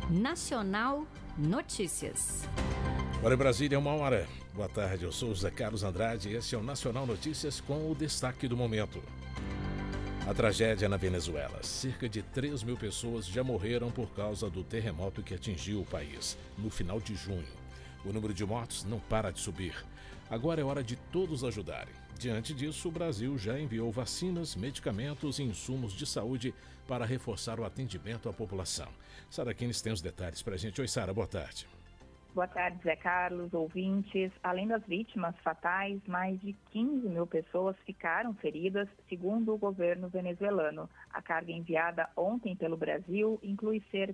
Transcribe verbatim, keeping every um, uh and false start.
Nacional Notícias. Bora em Brasília, uma hora. Boa tarde, eu sou o José Carlos Andrade e esse é o Nacional Notícias com o destaque do momento. A tragédia na Venezuela. Cerca de três mil pessoas já morreram por causa do terremoto que atingiu o país no final de junho. O número de mortos não para de subir. Agora é hora de todos ajudarem. Diante disso, o Brasil já enviou vacinas, medicamentos e insumos de saúde para reforçar o atendimento à população. Sara Kines tem os detalhes para a gente. Oi, Sara, boa tarde. Boa tarde, Zé Carlos, ouvintes. Além das vítimas fatais, mais de quinze mil pessoas ficaram feridas, segundo o governo venezuelano. A carga enviada ontem pelo Brasil inclui cerca